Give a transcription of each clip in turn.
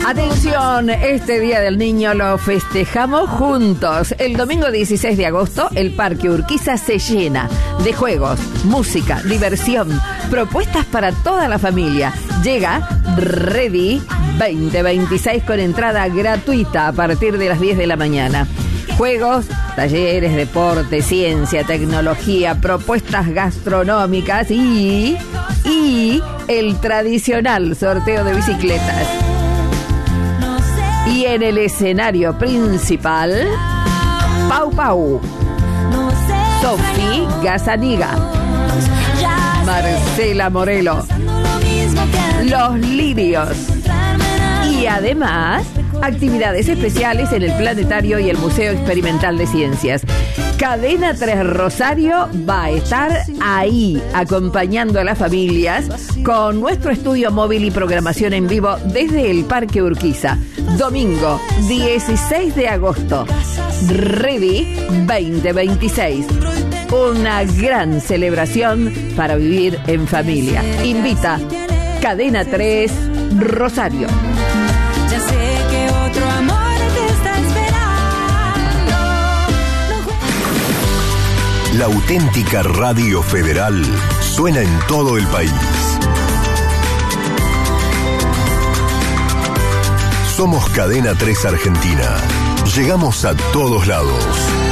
Atención, este Día del Niño lo festejamos juntos. El domingo 16 de agosto, el Parque Urquiza se llena de juegos, música, diversión, propuestas para toda la familia. Llega Ready 2026 con entrada gratuita a partir de las 10 de la mañana. Juegos, talleres, deporte, ciencia, tecnología, propuestas gastronómicas y el tradicional sorteo de bicicletas. Y en el escenario principal, Pau Pau, Sofi Gazaniga, Marcela Morelo, Los Lirios y además actividades especiales en el Planetario y el Museo Experimental de Ciencias. Cadena 3 Rosario va a estar ahí acompañando a las familias con nuestro estudio móvil y programación en vivo desde el Parque Urquiza. Domingo 16 de agosto, Ready 2026. Una gran celebración para vivir en familia. Invita Cadena 3 Rosario. Ya sé que otro amor te está esperando. La auténtica Radio Federal suena en todo el país. Somos Cadena 3 Argentina. Llegamos a todos lados.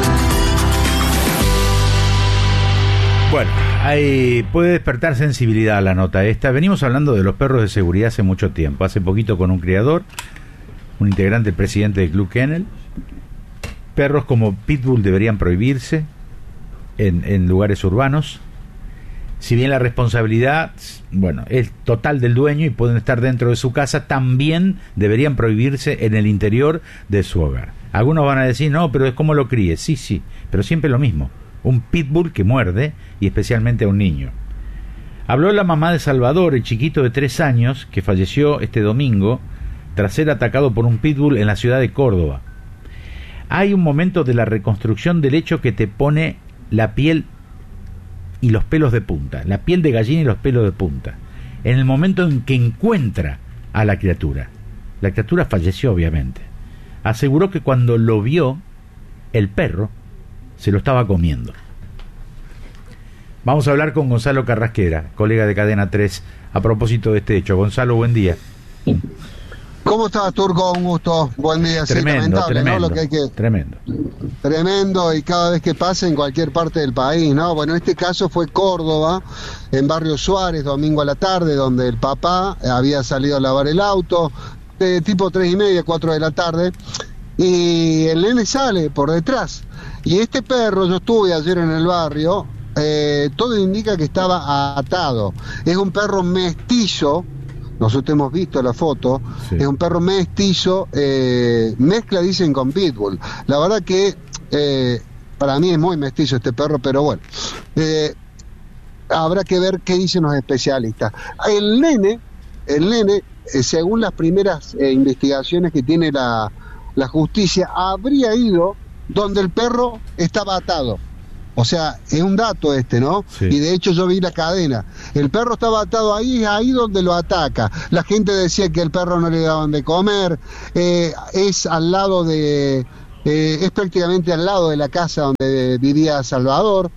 Bueno, ahí puede despertar sensibilidad la nota esta. Venimos hablando de los perros de seguridad hace mucho tiempo. Hace poquito con un criador, un integrante, el presidente del Club Kennel. Perros como Pitbull deberían prohibirse en lugares urbanos. Si bien la responsabilidad, bueno, es total del dueño y pueden estar dentro de su casa, también deberían prohibirse en el interior de su hogar. Algunos van a decir, no, pero es como lo críe. Sí, pero siempre lo mismo. Un pitbull que muerde, y especialmente a un niño. Habló la mamá de Salvador, el chiquito de 3 años, que falleció este domingo tras ser atacado por un pitbull en la ciudad de Córdoba. Hay un momento de la reconstrucción del hecho que te pone la piel y los pelos de punta, la piel de gallina y los pelos de punta, en el momento en que encuentra a la criatura. La criatura falleció, obviamente. Aseguró que cuando lo vio, el perro se lo estaba comiendo. Vamos a hablar con Gonzalo Carrasquera, colega de Cadena 3, a propósito de este hecho. Gonzalo, buen día. ¿Cómo estás, Turco? Un gusto. Buen día. Tremendo, sí, tremendo, ¿no? Lo que hay que... Tremendo, y cada vez que pasa en cualquier parte del país, ¿no? Bueno, este caso fue Córdoba, en Barrio Suárez, domingo a la tarde, donde el papá había salido a lavar el auto, tipo 3:30, 4 de la tarde, y el nene sale por detrás. Y este perro, yo estuve ayer en el barrio, todo indica que estaba atado. Es un perro mestizo, nosotros hemos visto la foto, sí. Es un perro mestizo, mezcla, dicen, con pitbull. La verdad que para mí es muy mestizo este perro, pero bueno, habrá que ver qué dicen los especialistas. El nene, según las primeras investigaciones que tiene la justicia, habría ido donde el perro estaba atado. O sea, es un dato ¿no? Sí. Y de hecho yo vi la cadena. El perro estaba atado ahí, es ahí donde lo ataca. La gente decía que el perro no le daban de comer. Es al lado de... es prácticamente al lado de la casa donde vivía Salvador.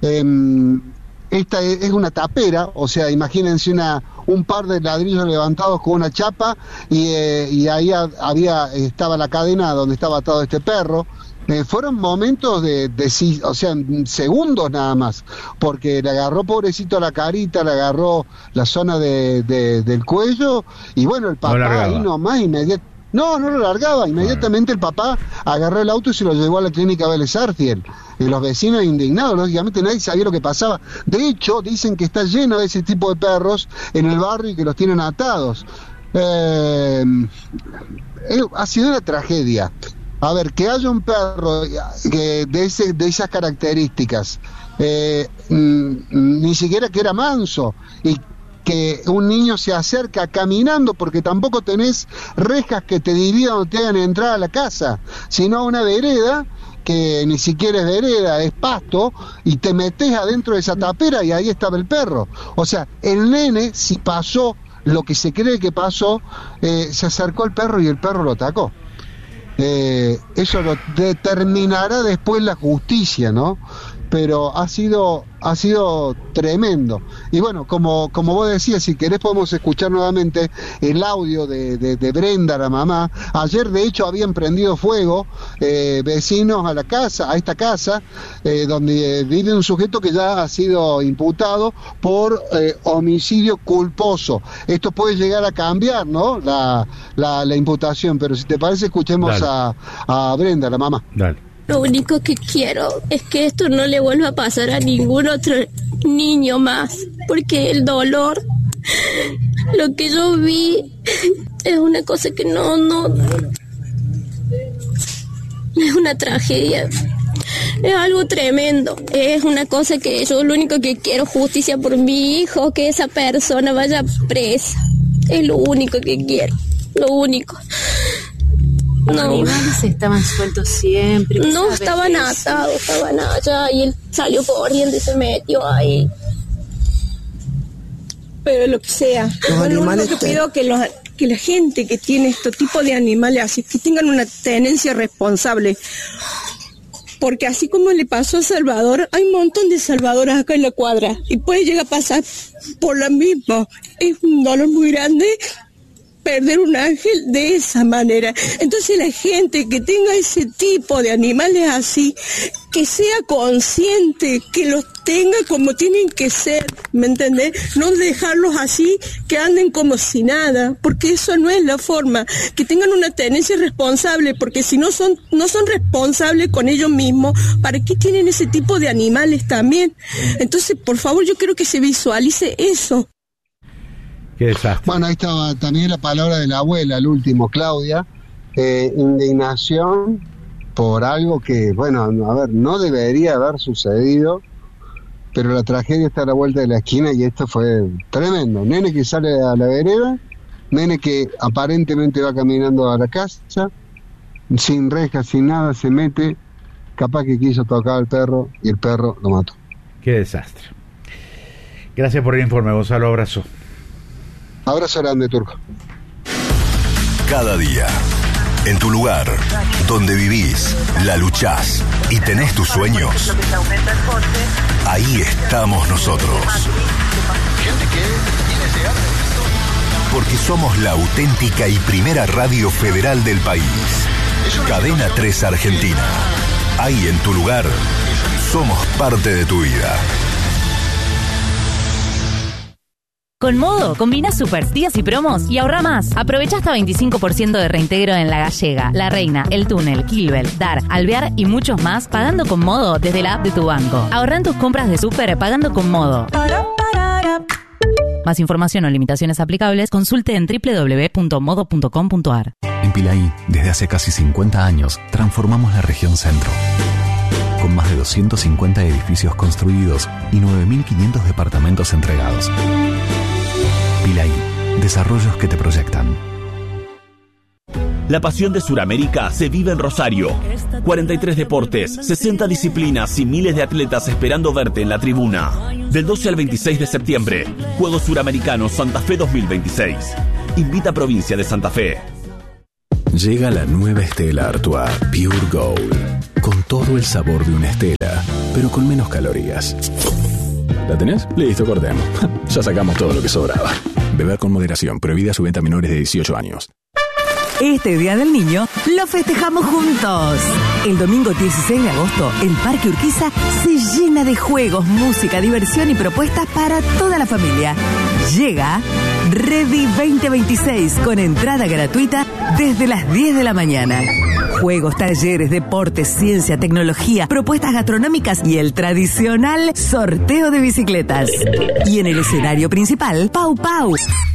Esta es una tapera, o sea, imagínense un par de ladrillos levantados con una chapa y ahí estaba la cadena donde estaba atado este perro. Fueron momentos o sea, segundos nada más, porque le agarró, pobrecito, la carita, le agarró la zona del cuello, y bueno, el papá ahí nomás no lo largaba, inmediatamente el papá agarró el auto y se lo llevó a la clínica Vélez Sarsfield. Y los vecinos indignados, lógicamente nadie sabía lo que pasaba. De hecho, dicen que está lleno de ese tipo de perros en el barrio y que los tienen atados. Ha sido una tragedia. A ver, que haya un perro de esas características, ni siquiera que era manso, y que un niño se acerca caminando, porque tampoco tenés rejas que te dividan o te hagan entrar a la casa, sino una vereda que ni siquiera es vereda, es pasto, y te metés adentro de esa tapera y ahí estaba el perro. O sea, el nene, si pasó lo que se cree que pasó, se acercó al perro y el perro lo atacó. Eso lo determinará después la justicia, ¿no? Pero ha sido tremendo. Y bueno, como vos decías, si querés podemos escuchar nuevamente el audio de Brenda, la mamá. Ayer de hecho habían prendido fuego vecinos a esta casa donde vive un sujeto que ya ha sido imputado por homicidio culposo. Esto puede llegar a cambiar, ¿no? La imputación, pero si te parece escuchemos a Brenda, la mamá. Dale. Lo único que quiero es que esto no le vuelva a pasar a ningún otro niño más, porque el dolor, lo que yo vi, es una cosa que no, es una tragedia, es algo tremendo, es una cosa que yo lo único que quiero justicia por mi hijo, que esa persona vaya presa, es lo único que quiero, lo único. Los animales estaban sueltos siempre. No, estaban atados, estaban allá y él salió corriendo y se metió ahí. Pero lo que sea, lo único que pido que la gente que tiene este tipo de animales así, que tengan una tenencia responsable. Porque así como le pasó a Salvador, hay un montón de Salvadores acá en la cuadra y puede llegar a pasar por lo mismo. Es un dolor muy grande perder un ángel de esa manera. Entonces la gente que tenga ese tipo de animales así, que sea consciente, que los tenga como tienen que ser, ¿me entendés? No dejarlos así, que anden como si nada, porque eso no es la forma. Que tengan una tenencia responsable, porque si no son responsables con ellos mismos, ¿para qué tienen ese tipo de animales también? Entonces, por favor, yo quiero que se visualice eso. Qué desastre. Bueno, ahí estaba también la palabra de la abuela, el último, Claudia, indignación por algo que, bueno, a ver, no debería haber sucedido, pero la tragedia está a la vuelta de la esquina y esto fue tremendo. Nene que sale a la vereda, nene que aparentemente va caminando a la casa, sin rejas, sin nada, se mete, capaz que quiso tocar al perro y el perro lo mató. Qué desastre. Gracias por el informe, Gonzalo, abrazo. Abrazo grande, Turco. Cada día, en tu lugar, donde vivís, la luchás y tenés tus sueños, ahí estamos nosotros. Porque somos la auténtica y primera radio federal del país. Cadena 3 Argentina. Ahí en tu lugar, somos parte de tu vida. Con Modo, combina super días y promos y ahorra más. Aprovecha hasta 25% de reintegro en La Gallega, La Reina, El Túnel, Kilbel, Dar, Alvear y muchos más pagando con Modo desde la app de tu banco. Ahorra en tus compras de súper pagando con Modo. Más información o limitaciones aplicables, consulte en www.modo.com.ar. En Pilaí, desde hace casi 50 años, transformamos la región centro. Con más de 250 edificios construidos y 9.500 departamentos entregados. Pilaí, desarrollos que te proyectan. La pasión de Suramérica se vive en Rosario. 43 deportes, 60 disciplinas y miles de atletas esperando verte en la tribuna. Del 12 al 26 de septiembre, Juegos Suramericanos Santa Fe 2026. Invita a Provincia de Santa Fe. Llega la nueva Stella Artois Pure Gold, con todo el sabor de una Stella, pero con menos calorías. ¿La tenés? Listo, cortemos. Ya sacamos todo lo que sobraba. Beber con moderación, prohibida su venta a menores de 18 años. Este Día del Niño lo festejamos juntos. El domingo 16 de agosto, el Parque Urquiza se llena de juegos, música, diversión y propuestas para toda la familia. Llega Ready 2026 con entrada gratuita desde las 10 de la mañana. Juegos, talleres, deportes, ciencia, tecnología, propuestas gastronómicas y el tradicional sorteo de bicicletas. Y en el escenario principal, Pau Pau,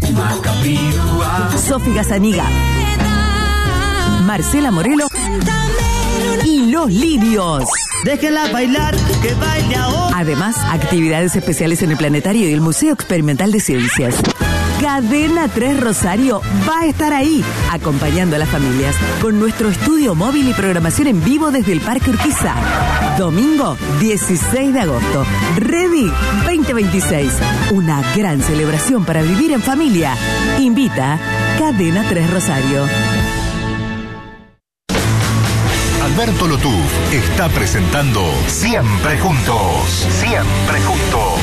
Sofi Gazaniga, Marcela Morelo y Los Lirios. Déjenla bailar, que baile ahora. Además, actividades especiales en el Planetario y el Museo Experimental de Ciencias. Cadena 3 Rosario va a estar ahí, acompañando a las familias, con nuestro estudio móvil y programación en vivo desde el Parque Urquiza. Domingo 16 de agosto. Ready 2026. Una gran celebración para vivir en familia. Invita Cadena 3 Rosario. Alberto Lotuf está presentando Siempre Juntos. Siempre Juntos.